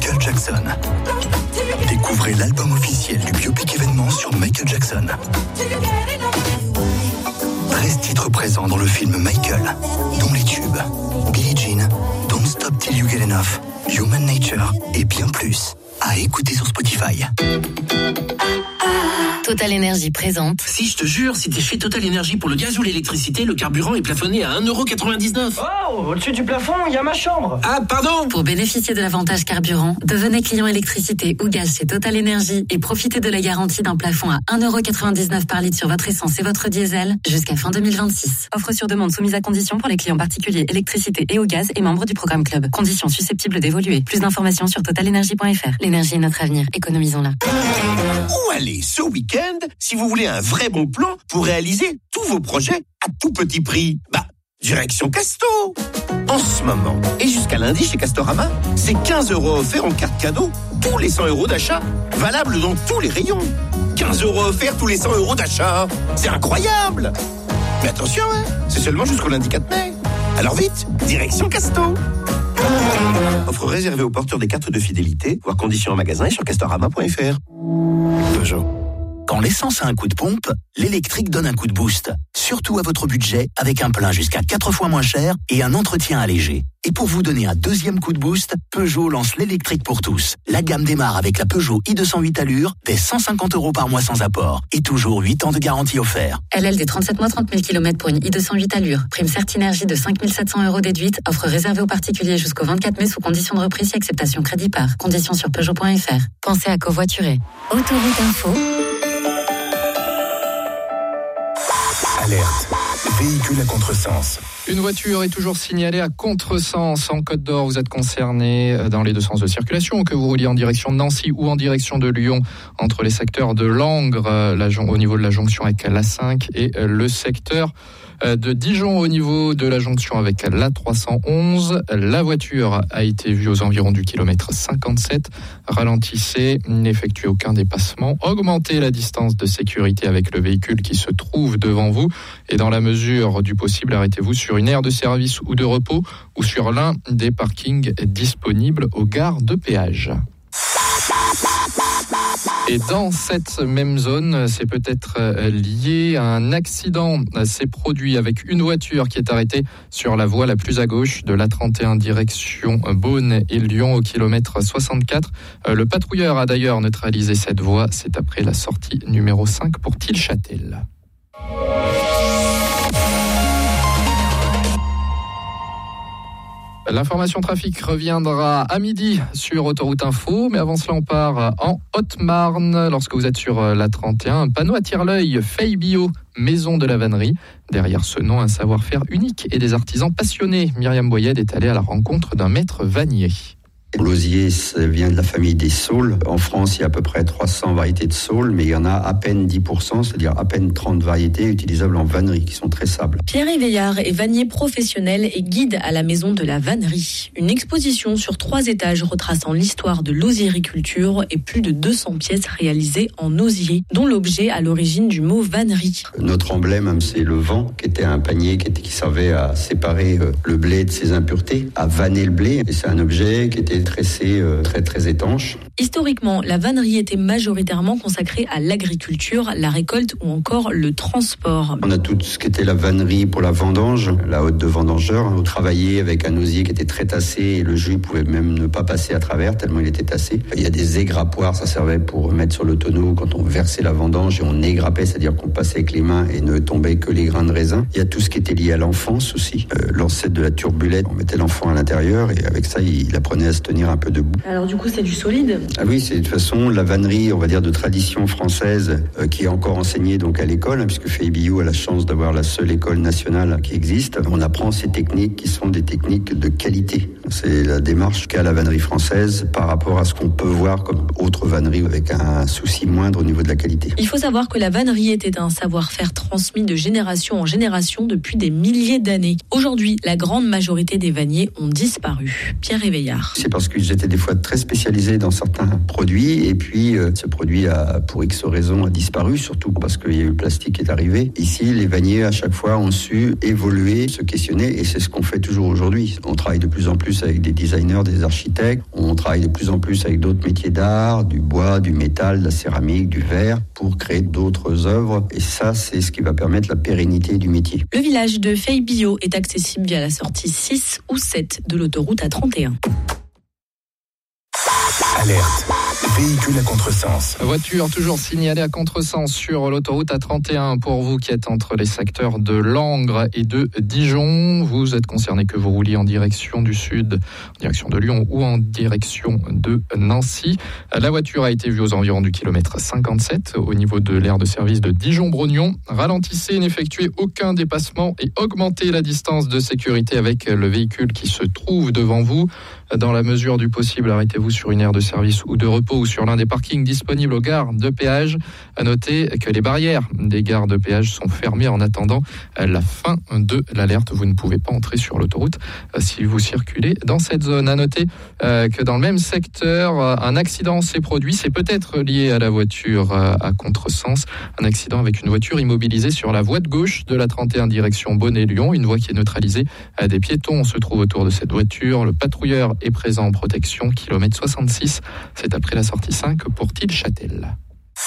Michael Jackson. Découvrez l'album officiel du biopic événement sur Michael Jackson. 13 titres présents dans le film Michael, dont les tubes Billie Jean, Don't Stop Till You Get Enough, Human Nature et bien plus. À écouter sur Spotify. Total Énergie présente. Si je te jure, si t'es chez Total Énergie pour le gaz ou l'électricité, le carburant est plafonné à 1,99€. Oh, au-dessus du plafond, il y a ma chambre. Ah, pardon. Pour bénéficier de l'avantage carburant, devenez client électricité ou gaz chez Total Énergie et profitez de la garantie d'un plafond à 1,99€ par litre sur votre essence et votre diesel jusqu'à fin 2026. Offre sur demande soumise à condition pour les clients particuliers électricité et au gaz et membres du programme Club. Conditions susceptibles d'évoluer. Plus d'informations sur totalenergie.fr. L'énergie est notre avenir. Économisons-la. Où aller ce week-end si vous voulez un vrai bon plan pour réaliser tous vos projets à tout petit prix? Direction Casto. En ce moment, et jusqu'à lundi chez Castorama, c'est 15€ offerts en carte cadeau tous les 100€ d'achat, valable dans tous les rayons. 15€ offerts tous les 100€ d'achat. C'est incroyable. Mais attention, c'est seulement jusqu'au lundi 4 mai. Alors vite, direction Casto. Offre réservée aux porteurs des cartes de fidélité, voir conditions en magasin et sur castorama.fr. Peugeot. Quand l'essence a un coup de pompe, l'électrique donne un coup de boost. Surtout à votre budget, avec un plein jusqu'à 4 fois moins cher et un entretien allégé. Et pour vous donner un deuxième coup de boost, Peugeot lance l'électrique pour tous. La gamme démarre avec la Peugeot i208 Allure, dès 150€ par mois sans apport. Et toujours 8 ans de garantie offert. LL des 37 mois 30 000 km pour une i208 Allure. Prime Certinergie de 5 700€ déduite. Offre réservée aux particuliers jusqu'au 24 mai sous condition de reprise et acceptation crédit par. Conditions sur Peugeot.fr. Pensez à covoiturer. Autoroute Info. Alerte. Véhicule à contresens. Une voiture est toujours signalée à contresens en Côte d'Or. Vous êtes concerné dans les deux sens de circulation, que vous rouliez en direction de Nancy ou en direction de Lyon, entre les secteurs de Langres, au niveau de la jonction avec l'A5 et le secteur de Dijon au niveau de la jonction avec l'A311. La voiture a été vue aux environs du kilomètre 57. Ralentissez, n'effectuez aucun dépassement. Augmentez la distance de sécurité avec le véhicule qui se trouve devant vous. Et dans la mesure du possible, arrêtez-vous sur une aire de service ou de repos ou sur l'un des parkings disponibles aux gares de péage. Et dans cette même zone, c'est peut-être lié à un accident. S'est produit avec une voiture qui est arrêtée sur la voie la plus à gauche de l'A31 direction Beaune et Lyon au kilomètre 64. Le patrouilleur a d'ailleurs neutralisé cette voie. C'est après la sortie numéro 5 pour Tilchâtel. L'information trafic reviendra à midi sur Autoroute Info, mais avant cela on part en Haute-Marne. Lorsque vous êtes sur l'A31, un panneau attire l'œil, Fay Bio, maison de la vannerie. Derrière ce nom, un savoir-faire unique et des artisans passionnés. Myriam Boyed est allée à la rencontre d'un maître vannier. L'osier, ça vient de la famille des saules. En France, il y a à peu près 300 variétés de saules, mais il y en a à peine 10%, c'est-à-dire à peine 30 variétés utilisables en vannerie, qui sont tressables. Pierre Éveillard est vannier professionnel et guide à la maison de la vannerie. Une exposition sur 3 étages retraçant l'histoire de l'osiericulture et plus de 200 pièces réalisées en osier, dont l'objet à l'origine du mot vannerie. Notre emblème, c'est le vent, qui était un panier qui servait à séparer le blé de ses impuretés, à vanner le blé. Et c'est un objet qui était tressé, très très étanche. Historiquement, la vannerie était majoritairement consacrée à l'agriculture, la récolte ou encore le transport. On a tout ce qui était la vannerie pour la vendange, la hotte de vendangeur. On travaillait avec un osier qui était très tassé et le jus pouvait même ne pas passer à travers tellement il était tassé. Il y a des égrappoirs, ça servait pour mettre sur le tonneau quand on versait la vendange et on égrappait, c'est-à-dire qu'on passait avec les mains et ne tombait que les grains de raisin. Il y a tout ce qui était lié à l'enfance aussi. L'ancêtre de la turbulette, on mettait l'enfant à l'intérieur et avec ça, il apprenait à se tenir un peu debout. Alors du coup, c'est du solide ? Ah oui, c'est de toute façon la vannerie, on va dire, de tradition française qui est encore enseignée donc à l'école, puisque Fay Bio a la chance d'avoir la seule école nationale qui existe. On apprend ces techniques qui sont des techniques de qualité. C'est la démarche qu'a la vannerie française par rapport à ce qu'on peut voir comme autre vannerie avec un souci moindre au niveau de la qualité. Il faut savoir que la vannerie était un savoir-faire transmis de génération en génération depuis des milliers d'années. Aujourd'hui, la grande majorité des vanniers ont disparu. Pierre Éveillard. C'est parce qu'ils étaient des fois très spécialisés dans certains produits et puis ce produit a, pour X raisons, a disparu, surtout parce qu'il y a eu le plastique qui est arrivé. Ici, les vanniers à chaque fois ont su évoluer, se questionner et c'est ce qu'on fait toujours aujourd'hui. On travaille de plus en plus plus avec des designers, des architectes. On travaille de plus en plus avec d'autres métiers d'art, du bois, du métal, de la céramique, du verre, pour créer d'autres œuvres. Et ça, c'est ce qui va permettre la pérennité du métier. Le village de Feybio est accessible via la sortie 6 ou 7 de l'autoroute A31. Alerte. Véhicule à contresens. Voiture toujours signalée à contresens sur l'autoroute A31 pour vous qui êtes entre les secteurs de Langres et de Dijon. Vous êtes concerné que vous rouliez en direction du sud, en direction de Lyon ou en direction de Nancy. La voiture a été vue aux environs du kilomètre 57 au niveau de l'aire de service de Dijon-Brognon. Ralentissez, n'effectuez aucun dépassement et augmentez la distance de sécurité avec le véhicule qui se trouve devant vous. Dans la mesure du possible, arrêtez-vous sur une aire de service ou de repos ou sur l'un des parkings disponibles aux gares de péage. À noter que les barrières des gares de péage sont fermées en attendant la fin de l'alerte. Vous ne pouvez pas entrer sur l'autoroute si vous circulez dans cette zone. À noter que dans le même secteur, un accident s'est produit. C'est peut-être lié à la voiture à contresens. Un accident avec une voiture immobilisée sur la voie de gauche de la 31 direction Bonnet-Lyon. Une voie qui est neutralisée. Des piétons se trouvent autour de cette voiture. Le patrouilleur est présent en protection, kilomètre 66. C'est après la sortie 5 pour Tilchâtel.